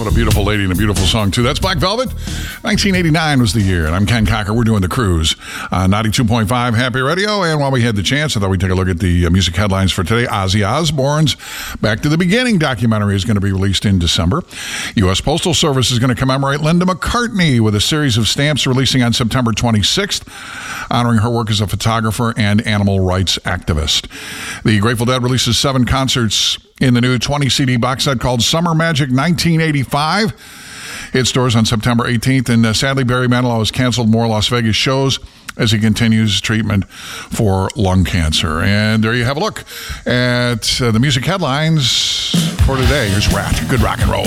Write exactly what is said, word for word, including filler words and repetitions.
What a beautiful lady and a beautiful song, too. That's Black Velvet. nineteen eighty-nine was the year, and I'm Ken Cocker. We're doing The Cruise on ninety-two point five Happy Radio, and while we had the chance, I thought we'd take a look at the uh, music headlines for today. Ozzy Osbourne's Back to the Beginning documentary is going to be released in December. U S Postal Service is going to commemorate Linda McCartney with a series of stamps releasing on September twenty-sixth, honoring her work as a photographer and animal rights activist. The Grateful Dead releases seven concerts in the new twenty C D box set called Summer Magic nineteen eighty-five. Hit stores on September eighteenth, and uh, sadly, Barry Manilow has canceled more Las Vegas shows as he continues treatment for lung cancer. And there you have a look at uh, the music headlines for today. Here's Rat. Good rock and roll.